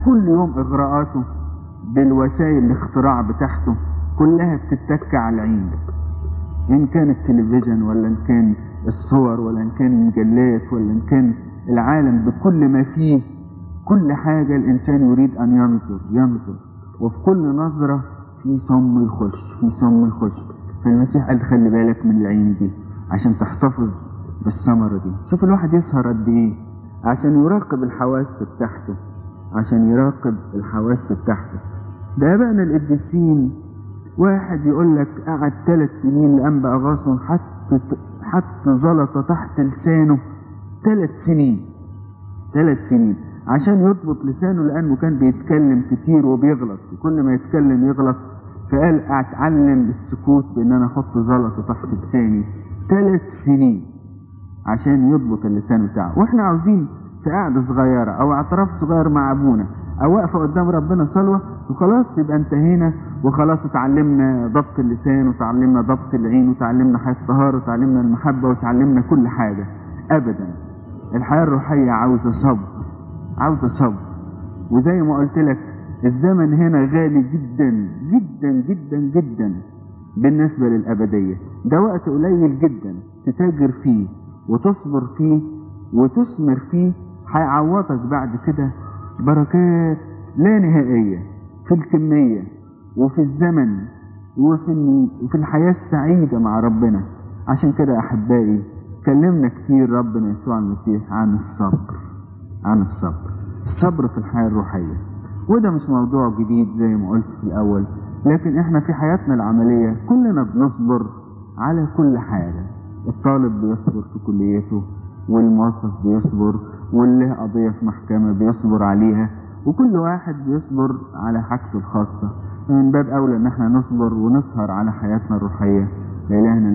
كل يوم إغراءاته بالوسائل الاختراع بتاعته كلها بتتك على العين، إن كان التلفزيون ولا إن كان الصور ولا إن كان المجلات ولا إن كان العالم بكل ما فيه. كل حاجة الإنسان يريد أن ينظر، وفي كل نظرة في صم يخش. فالمسيح قال خلي بالك من العين دي عشان تحتفظ بالثمرة دي. شوف الواحد يسهر قد إيه عشان يراقب الحواس بتاعته، ده آبائنا القديسين. واحد يقول لك قعد 3 سنين لأنبا أغاثون حط زلطة تحت لسانه 3 سنين عشان يضبط لسانه، لأنه كان بيتكلم كتير وبيغلط، كل ما يتكلم يغلط. فقال أتعلم السكوت بأن أنا أحط زلطة تحت لساني 3 سنين عشان يضبط اللسان بتاعه. وإحنا عاوزين في قعدة صغيرة أو اعتراف صغير مع أبونا أو وقفة قدام ربنا صلوة وخلاص يبقى انتهينا، وخلاص اتعلمنا ضبط اللسان وتعلمنا ضبط العين وتعلمنا حياة الطهارة وتعلمنا المحبة وتعلمنا كل حاجة. أبدا، الحياة الروحية عاوزة صبر. وزي ما قلت لك الزمن هنا غالي جدا جدا جدا جدا بالنسبة للأبدية. ده وقت قليل جدا تتاجر فيه وتصبر فيه وتثمر فيه، هيعوضك بعد كده بركات لا نهائية في الكمية وفي الزمن وفي الحياة السعيدة مع ربنا. عشان كده أحبائي كلمنا كتير ربنا يسوع المسيح عن الصبر في الحياة الروحية. وده مش موضوع جديد زي ما قلت في الأول، لكن احنا في حياتنا العملية كلنا بنصبر على كل حاجة. الطالب بيصبر في كليته، والموظف بيصبر، واللي له قضية في محكمة بيصبر عليها، وكل واحد بيصبر على حاجته الخاصة. من باب أولى ان احنا نصبر ونسهر على حياتنا الروحية. لإلهنا